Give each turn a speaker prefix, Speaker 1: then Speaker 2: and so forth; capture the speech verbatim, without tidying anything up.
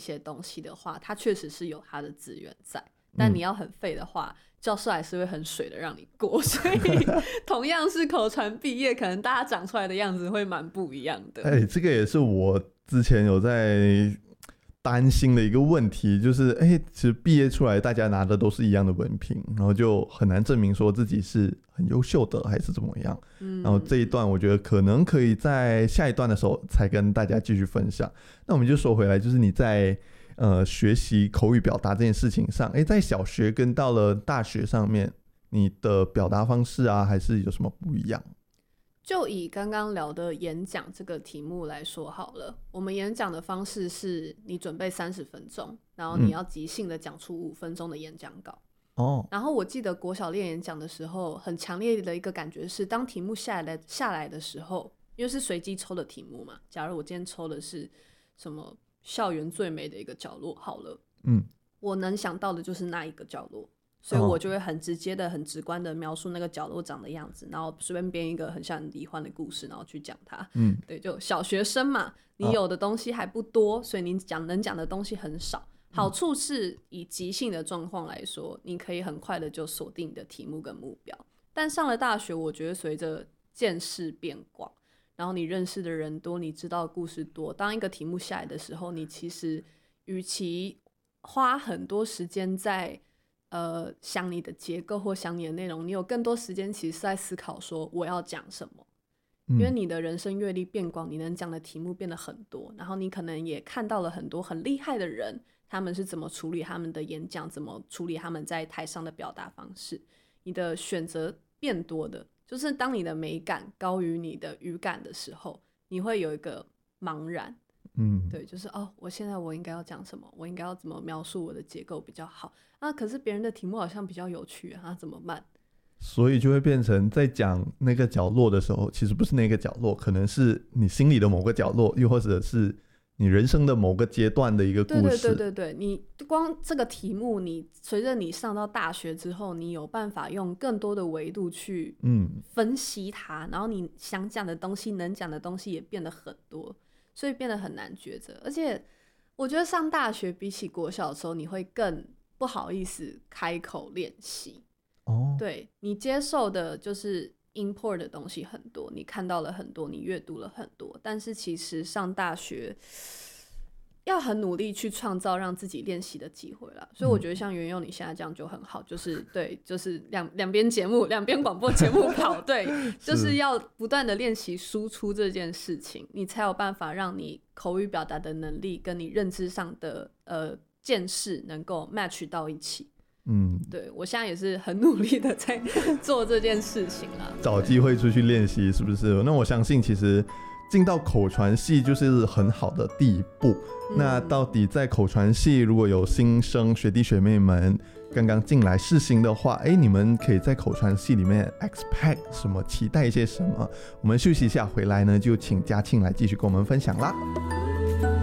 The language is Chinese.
Speaker 1: 些东西的话，它确实是有它的资源在，但你要很废的话、嗯、教授还是会很水的让你过，所以同样是口传毕业，可能大家长出来的样子会蛮不一样的。
Speaker 2: 哎，这个也是我之前有在担心的一个问题，就是哎，其实毕业出来大家拿的都是一样的文凭，然后就很难证明说自己是很优秀的还是怎么样、嗯、然后这一段我觉得可能可以在下一段的时候才跟大家继续分享。那我们就说回来，就是你在呃学习口语表达这件事情上，哎，在小学跟到了大学上面，你的表达方式啊还是有什么不一样？
Speaker 1: 就以刚刚聊的演讲这个题目来说好了，我们演讲的方式是你准备三十分钟，然后你要即兴的讲出五分钟的演讲稿、嗯、然后我记得国小练演讲的时候，很强烈的一个感觉是，当题目下来下来的时候，因为是随机抽的题目嘛，假如我今天抽的是什么校园最美的一个角落好了，嗯，我能想到的就是那一个角落，所以我就会很直接的很直观的描述那个角落长的样子，然后随便编一个很像罹患的故事，然后去讲它。嗯，对，就小学生嘛，你有的东西还不多，所以你讲能讲的东西很少。好处是以即兴的状况来说，你可以很快的就锁定你的题目跟目标。但上了大学，我觉得随着见识变广，然后你认识的人多，你知道的故事多，当一个题目下来的时候，你其实与其花很多时间在呃，想你的结构或想你的内容，你有更多时间其实是在思考说我要讲什么、嗯、因为你的人生阅历变广，你能讲的题目变得很多，然后你可能也看到了很多很厉害的人，他们是怎么处理他们的演讲，怎么处理他们在台上的表达方式，你的选择变多的，就是当你的美感高于你的语感的时候，你会有一个茫然。嗯，对，就是哦，我现在我应该要讲什么，我应该要怎么描述我的结构比较好啊？可是别人的题目好像比较有趣啊，怎么办？
Speaker 2: 所以就会变成在讲那个角落的时候，其实不是那个角落，可能是你心里的某个角落，又或者是你人生的某个阶段的一个故事。
Speaker 1: 对对对对对，你光这个题目，你随着你上到大学之后，你有办法用更多的维度去分析它、嗯、然后你想讲的东西，能讲的东西也变得很多。所以变得很难抉择，而且我觉得上大学比起国小的时候，你会更不好意思开口练习。哦，对，你接受的就是 import 的东西很多，你看到了很多，你阅读了很多，但是其实上大学要很努力去创造让自己练习的机会啦。所以我觉得像元佑你现在这样就很好，就是对，就是两两边节目两边广播节目跑，对，就是要不断的练习输出这件事情，你才有办法让你口语表达的能力跟你认知上的呃见识能够 match 到一起。嗯，对，我现在也是很努力的在做这件事情啦，找
Speaker 2: 机会出去练习，是不是？那我相信其实进到口传系就是很好的第一步、嗯、那到底在口传系如果有新生学弟学妹们刚刚进来试行的话，哎，你们可以在口传系里面 expect 什么，期待一些什么？我们休息一下，回来呢就请嘉庆来继续跟我们分享啦。